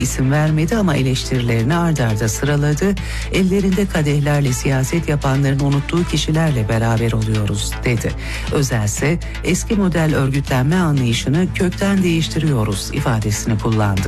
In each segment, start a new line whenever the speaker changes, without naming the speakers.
isim vermedi ama eleştirilerini ard arda sıraladı. Ellerinde kadehlerle siyaset yapanların unuttuğu kişilerle beraber oluyoruz dedi. Özel ise eski model örgütlenme anlayışını kökten değiştiriyoruz ifadesini kullandı.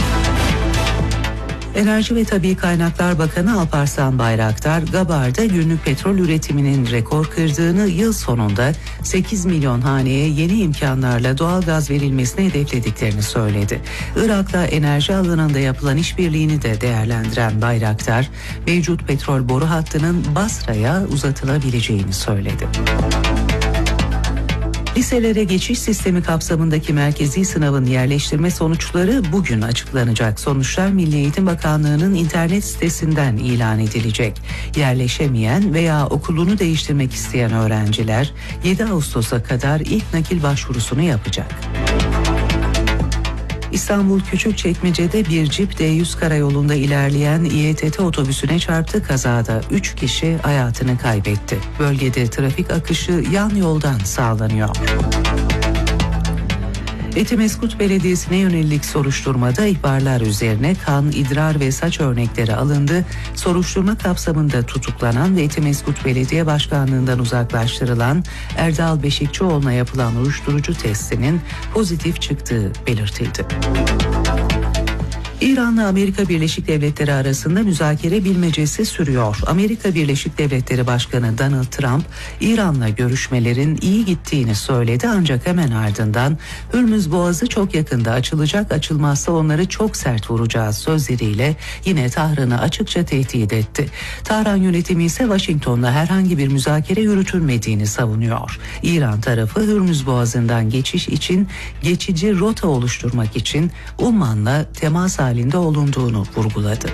Enerji ve Tabii Kaynaklar Bakanı Alparslan Bayraktar, Gabar'da günlük petrol üretiminin rekor kırdığını, yıl sonunda 8 milyon haneye yeni imkanlarla doğalgaz verilmesini hedeflediklerini söyledi. Irak'la enerji alanında yapılan işbirliğini de değerlendiren Bayraktar, mevcut petrol boru hattının Basra'ya uzatılabileceğini söyledi. Liselere geçiş sistemi kapsamındaki merkezi sınavın yerleştirme sonuçları bugün açıklanacak. Sonuçlar Milli Eğitim Bakanlığı'nın internet sitesinden ilan edilecek. Yerleşemeyen veya okulunu değiştirmek isteyen öğrenciler 7 Ağustos'a kadar ilk nakil başvurusunu yapacak. İstanbul Küçükçekmece'de bir cip D100 karayolunda ilerleyen İETT otobüsüne çarptı. Kazada 3 kişi hayatını kaybetti. Bölgede trafik akışı yan yoldan sağlanıyor. Etimesgut Belediyesi'ne yönelik soruşturmada ihbarlar üzerine kan, idrar ve saç örnekleri alındı. Soruşturma kapsamında tutuklanan ve Etimesgut Belediye Başkanlığı'ndan uzaklaştırılan Erdal Beşikçioğlu'na yapılan uyuşturucu testinin pozitif çıktığı belirtildi. İran'la Amerika Birleşik Devletleri arasında müzakere bilmecesi sürüyor. Amerika Birleşik Devletleri Başkanı Donald Trump, İran'la görüşmelerin iyi gittiğini söyledi ancak hemen ardından Hürmüz Boğazı çok yakında açılacak, açılmazsa onları çok sert vuracağız sözleriyle yine Tahran'ı açıkça tehdit etti. Tahran yönetimi ise Washington'la herhangi bir müzakere yürütülmediğini savunuyor. İran tarafı Hürmüz Boğazı'ndan geçiş için geçici rota oluşturmak için Umman'la temas halinde olunduğunu vurguladı.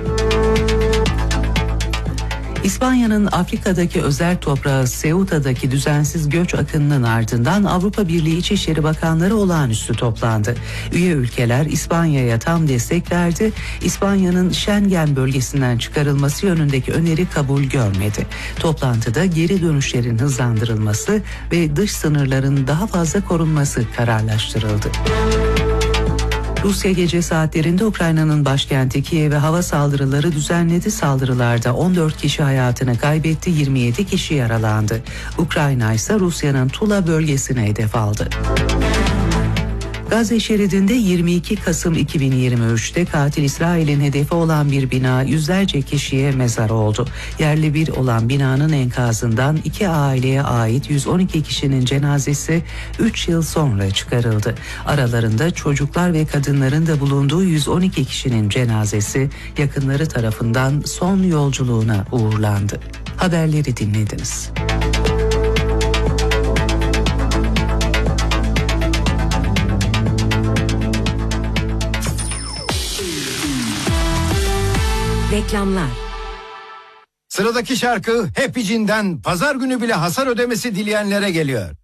İspanya'nın Afrika'daki özerk toprağı Ceuta'daki düzensiz göç akınının ardından Avrupa Birliği İçişleri Bakanları olağanüstü toplandı. Üye ülkeler İspanya'ya tam destek verdi. İspanya'nın Schengen bölgesinden çıkarılması yönündeki öneri kabul görmedi. Toplantıda geri dönüşlerin hızlandırılması ve dış sınırların daha fazla korunması kararlaştırıldı. Rusya gece saatlerinde Ukrayna'nın başkenti Kiev'e hava saldırıları düzenledi. Saldırılarda 14 kişi hayatını kaybetti, 27 kişi yaralandı. Ukrayna ise Rusya'nın Tula bölgesine hedef aldı. Gazze şeridinde 22 Kasım 2023'te katil İsrail'in hedefi olan bir bina yüzlerce kişiye mezar oldu. Yerli bir olan binanın enkazından 2 aileye ait 112 kişinin cenazesi 3 yıl sonra çıkarıldı. Aralarında çocuklar ve kadınların da bulunduğu 112 kişinin cenazesi yakınları tarafından son yolculuğuna uğurlandı. Haberleri dinlediniz.
Reklamlar.
Sıradaki şarkı Happy Jean'den pazar günü bile hasar ödemesi dileyenlere geliyor.